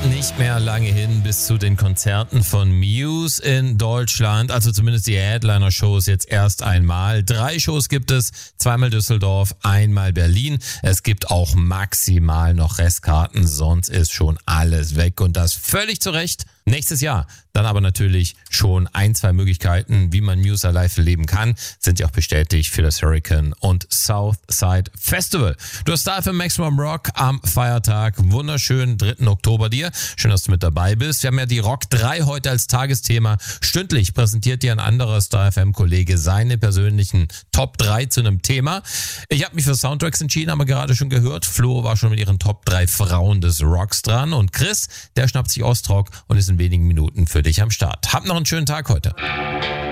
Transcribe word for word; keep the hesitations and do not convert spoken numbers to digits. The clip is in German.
nicht mehr lange hin bis zu den Konzerten von Muse in Deutschland. Also zumindest die Headliner-Shows jetzt erst einmal. Drei Shows gibt es, zweimal Düsseldorf, einmal Berlin. Es gibt auch maximal noch Restkarten, sonst ist schon alles weg und das völlig zu Recht. Nächstes Jahr dann aber natürlich schon ein, zwei Möglichkeiten, wie man Muse live erleben kann, sind ja auch bestätigt für das Hurricane und Southside Festival. Du hast da für Maximum Rock am Feiertag. Wunderschönen dritten Oktober dir. Schön, dass du mit dabei bist. Wir haben ja die Rock drei heute als Tagesthema. Stündlich präsentiert dir ein anderer Star F M-Kollege seine persönlichen Top drei zu einem Thema. Ich habe mich für Soundtracks entschieden, haben wir gerade schon gehört. Flo war schon mit ihren Top drei Frauen des Rocks dran und Chris, der schnappt sich Ostrock und ist in wenigen Minuten für dich am Start. Hab noch einen schönen Tag heute.